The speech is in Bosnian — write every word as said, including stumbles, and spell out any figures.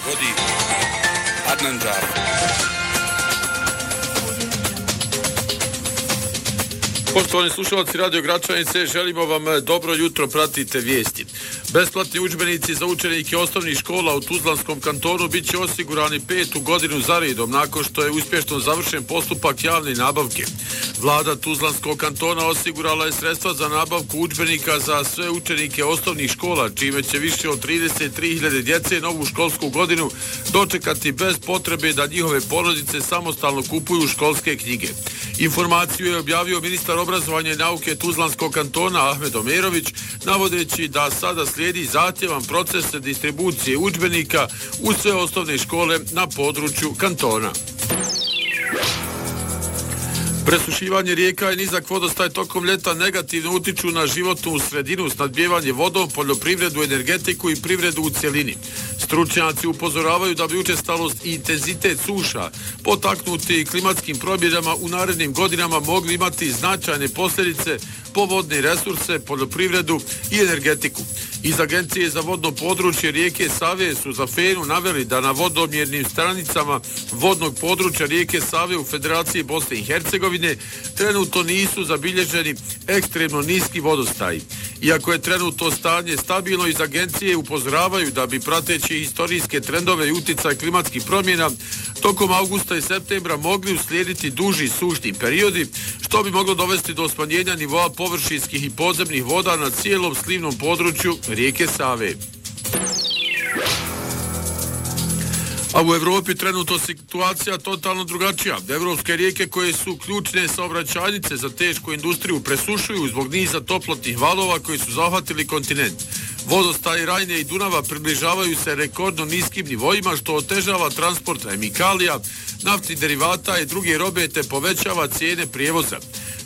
vodi Adnan Đafa. Poštovani slušalci Radio Gračanice, želimo vam dobro jutro, pratite vijesti. Besplatni udžbenici za učenike osnovnih škola u Tuzlanskom kantonu bit će osigurani petu godinu za redom nakon što je uspješno završen postupak javne nabavke. Vlada Tuzlanskog kantona osigurala je sredstva za nabavku udžbenika za sve učenike osnovnih škola, čime će više od trideset tri hiljade djece novu školsku godinu dočekati bez potrebe da njihove porodice samostalno kupuju školske knjige. Informaciju je objavio ministar obrazovanja i nauke Tuzlanskog kantona Ahmed Omerović, navodeći da sada slijedi zahtjevan proces distribucije udžbenika u sve osnovne škole na području kantona. Presušivanje rijeka i nizak vodostaj tokom ljeta negativno utiču na životnu sredinu, snadbijevanje vodom, poljoprivredu, energetiku i privredu u cjelini. Stručnjaci upozoravaju da bi učestalost i intenzitet suša potaknuti klimatskim promjenama u narednim godinama mogli imati značajne posljedice po vodne resurse, poljoprivredu i energetiku. Iz Agencije za vodno područje rijeke Save su za Fenu naveli da na vodomjernim stranicama vodnog područja rijeke Save u Federaciji Bosne i Hercegovine trenutno nisu zabilježeni ekstremno niski vodostaji. Iako je trenutno stanje stabilno, iz Agencije upozoravaju da bi prateći historijske trendove i uticaj klimatskih promjena tokom avgusta i septembra mogli uslijediti duži sušni periodi, što bi moglo dovesti do smanjenja nivoa površinskih i podzemnih voda na cijelom slivnom području rijeke Save. A u Evropi trenutno situacija totalno drugačija. Evropske rijeke koje su ključne saobraćajnice za tešku industriju presušuju zbog niza toplotnih valova koji su zahvatili kontinent. Vodostaji Rajne i Dunava približavaju se rekordno niskim nivoima, što otežava transport emikalija, naftnih derivata i druge robe te povećava cijene prijevoza.